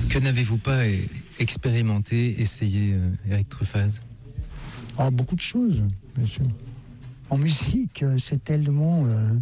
Que n'avez-vous pas expérimenté, essayé, Eric Truffaz ? Beaucoup de choses, bien sûr. En musique, c'est tellement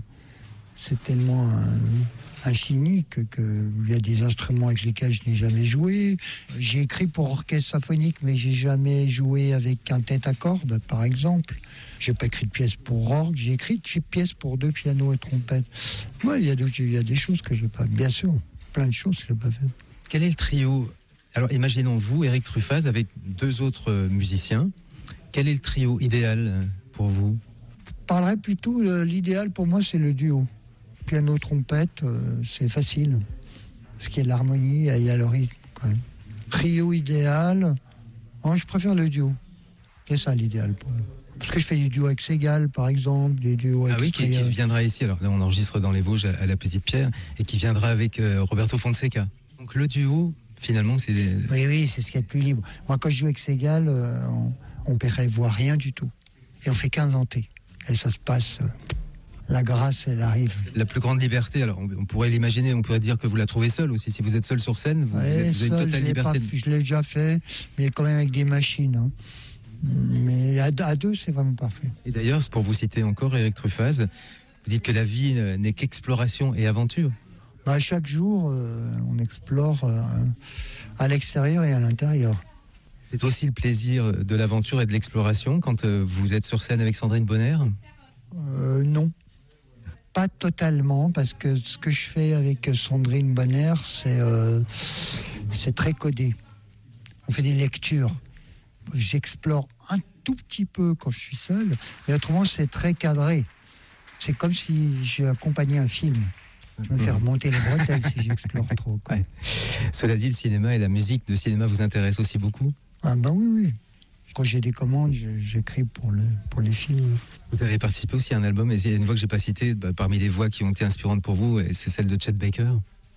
infini qu'il y a des instruments avec lesquels je n'ai jamais joué. J'ai écrit pour orchestre symphonique, mais j'ai jamais joué avec un tête à cordes, par exemple. J'ai pas écrit de pièces pour orgue, j'ai écrit de pièces pour 2 pianos et trompette. Ouais, il y a des choses que j'ai pas, bien sûr, plein de choses que j'ai pas faites. Quel est le trio ? Alors, imaginons vous, Eric Truffaz, avec 2 autres musiciens. Quel est le trio idéal pour vous ? Je parlerais plutôt, l'idéal pour moi, c'est le duo. Piano, trompette, c'est facile. Parce qu'il y a de l'harmonie, il y a le rythme, quand même. Trio idéal, je préfère le duo. C'est ça l'idéal pour moi. Parce que je fais du duo avec Segal, par exemple, des duos avec... qui viendra ici. Alors là, on enregistre dans les Vosges à la Petite Pierre, et qui viendra avec Roberto Fonseca. Donc le duo, finalement, c'est... Oui, c'est ce qu'il y a de plus libre. Moi, quand je joue avec Segal, on ne prévoit rien du tout. Et on fait qu'inventer. Et ça se passe... La grâce, elle arrive. La plus grande liberté, alors on pourrait l'imaginer, on pourrait dire que vous la trouvez seule aussi. Si vous êtes seul sur scène, vous avez une totale liberté. Je l'ai déjà fait, mais quand même avec des machines. Hein. Mais à 2, c'est vraiment parfait. Et d'ailleurs, pour vous citer encore, Eric Truffaz, vous dites que la vie n'est qu'exploration et aventure. Chaque jour, on explore à l'extérieur et à l'intérieur. C'est aussi le plaisir de l'aventure et de l'exploration quand vous êtes sur scène avec Sandrine Bonner ? Non. Pas totalement, parce que ce que je fais avec Sandrine Bonner, c'est très codé. On fait des lectures. J'explore un tout petit peu quand je suis seul, mais autrement, c'est très cadré. C'est comme si j'ai accompagné un film. Je me fais remonter les bretelles si j'explore trop. Ouais. Cela dit, le cinéma et la musique de cinéma vous intéressent aussi beaucoup ? Oui. Quand j'ai des commandes, j'écris pour les films. Vous avez participé aussi à un album, et il y a une voix que je n'ai pas citée, parmi les voix qui ont été inspirantes pour vous, et c'est celle de Chet Baker.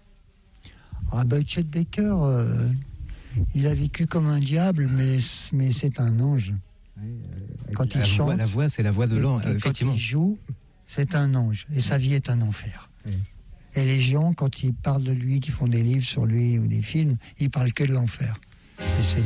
Chet Baker, il a vécu comme un diable, mais c'est un ange. Quand il chante, la voix, c'est la voix de l'ange, effectivement. Quand il joue, c'est un ange, et sa vie est un enfer. Oui. Et les gens, quand ils parlent de lui, qui font des livres sur lui ou des films, ils parlent que de l'enfer. Et c'est